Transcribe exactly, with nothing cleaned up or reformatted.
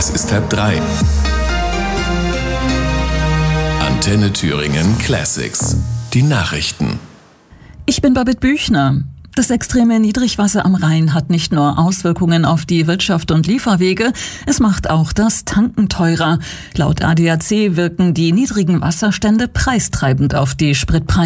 Es ist halb drei. Antenne Thüringen Classics. Die Nachrichten. Ich bin Babette Büchner. Das extreme Niedrigwasser am Rhein hat nicht nur Auswirkungen auf die Wirtschaft und Lieferwege, es macht auch das Tanken teurer. Laut A D A C wirken die niedrigen Wasserstände preistreibend auf die Spritpreise.